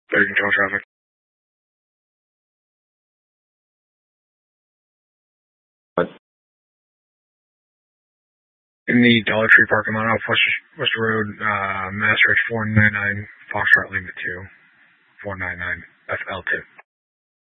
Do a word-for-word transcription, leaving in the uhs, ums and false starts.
thirty control traffic. What? In the Dollar Tree parking lot off West, West Road, uh, Mass Ridge four nine nine, Foxtrot Lima two, four nine nine, F L two.